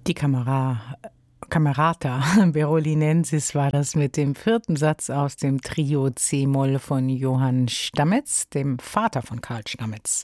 Die Camerata Berolinensis war das mit dem 4. Satz aus dem Trio C-Moll von Johann Stamitz, dem Vater von Karl Stamitz.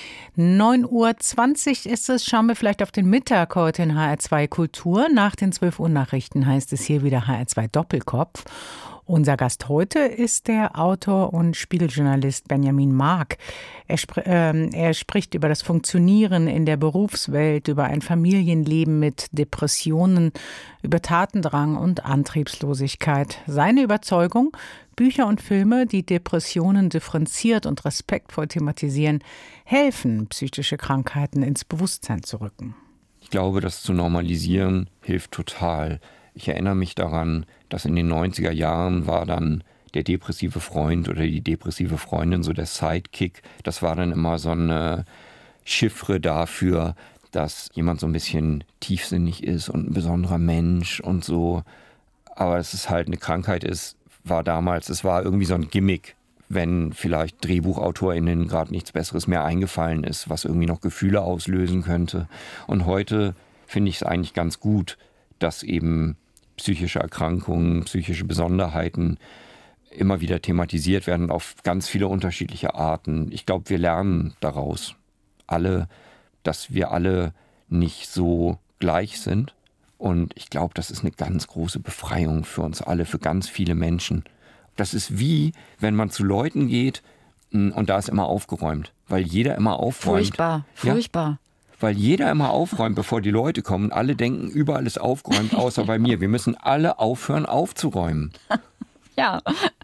9:20 Uhr ist es. Schauen wir vielleicht auf den Mittag heute in HR2 Kultur. Nach den 12 Uhr Nachrichten heißt es hier wieder HR2 Doppelkopf. Unser Gast heute ist der Autor und Spiegeljournalist Benjamin Mark. Er spricht über das Funktionieren in der Berufswelt, über ein Familienleben mit Depressionen, über Tatendrang und Antriebslosigkeit. Seine Überzeugung: Bücher und Filme, die Depressionen differenziert und respektvoll thematisieren, helfen, psychische Krankheiten ins Bewusstsein zu rücken. Ich glaube, das zu normalisieren hilft total. Ich erinnere mich daran, dass in den 90er Jahren war dann der depressive Freund oder die depressive Freundin so der Sidekick. Das war dann immer so eine Chiffre dafür, dass jemand so ein bisschen tiefsinnig ist und ein besonderer Mensch und so. Aber dass es halt eine Krankheit ist, war damals, es war irgendwie so ein Gimmick, wenn vielleicht DrehbuchautorInnen gerade nichts Besseres mehr eingefallen ist, was irgendwie noch Gefühle auslösen könnte. Und heute finde ich es eigentlich ganz gut, dass eben psychische Erkrankungen, psychische Besonderheiten immer wieder thematisiert werden auf ganz viele unterschiedliche Arten. Ich glaube, wir lernen daraus alle, dass wir alle nicht so gleich sind. Und ich glaube, das ist eine ganz große Befreiung für uns alle, für ganz viele Menschen. Das ist wie, to man zu Leuten geht und da ist immer aufgeräumt, weil jeder immer aufräumt. Furchtbar. Ja? Weil jeder immer aufräumt, bevor die Leute kommen. Alle denken, überall ist aufgeräumt, außer bei mir. Wir müssen alle aufhören, aufzuräumen. Ja.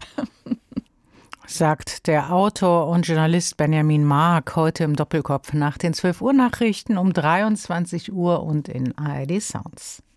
Sagt der Autor und Journalist Benjamin Mark heute im Doppelkopf nach den 12 Uhr Nachrichten um 23 Uhr und in ARD Sounds.